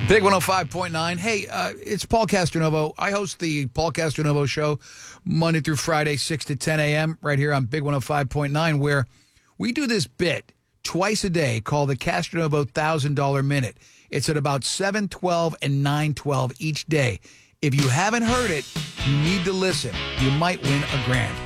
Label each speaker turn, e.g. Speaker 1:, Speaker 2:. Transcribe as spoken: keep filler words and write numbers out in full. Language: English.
Speaker 1: Big one oh five point nine. Hey, uh, it's Paul Castronovo. I host the Paul Castronovo Show Monday through Friday, six to ten a.m. right here on Big one oh five point nine, where we do this bit twice a day called the Castronovo one thousand dollar Minute. It's at about seven twelve and nine twelve each day. If you haven't heard it, you need to listen. You might win a grand.